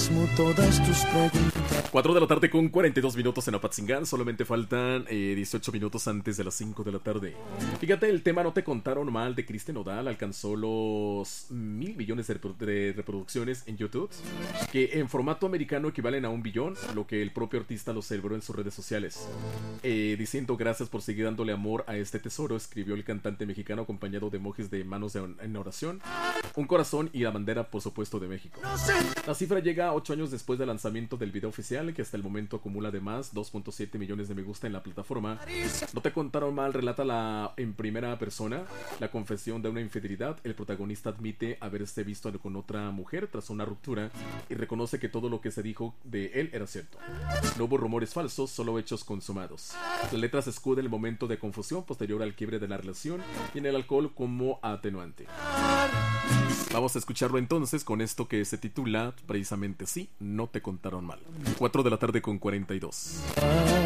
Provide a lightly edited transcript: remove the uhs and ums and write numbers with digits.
mismo todas tus preguntas. 4 de la tarde con 42 minutos en Apatzingán. Solamente faltan 18 minutos antes de las 5 de la tarde. Fíjate, el tema No te contaron mal de Cristian Nodal alcanzó los 1,000 millones de reproducciones en YouTube, que en formato americano equivalen a 1 billón, lo que el propio artista lo celebró en sus redes sociales. Diciendo gracias por seguir dándole amor a este tesoro, escribió el cantante mexicano acompañado de emojis de manos en oración, un corazón y la bandera, por supuesto, de México. La cifra llega 8 años después del lanzamiento del video oficial, que hasta el momento acumula además 2.7 millones de me gusta en la plataforma. No te contaron mal relata en primera persona la confesión de una infidelidad. El protagonista admite haberse visto con otra mujer tras una ruptura y reconoce que todo lo que se dijo de él era cierto. No hubo rumores falsos, solo hechos consumados. La letra se escuda en el momento de confusión posterior al quiebre de la relación y en el alcohol como atenuante. Vamos a escucharlo entonces con esto que se titula precisamente Sí, no te contaron mal. 4 de la tarde con 42.